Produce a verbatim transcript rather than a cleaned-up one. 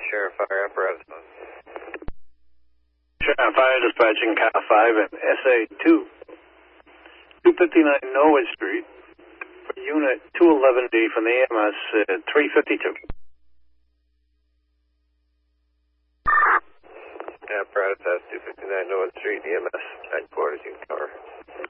Sheriff Fire Apparatus. Sheriff Fire dispatching Cal five and S A two. two fifty-nine Norwood Street. Unit two eleven D from the E M S uh, three fifty-two. Apparatus, that's two fifty-nine Norwood Street, E M S headquarters, you can cover.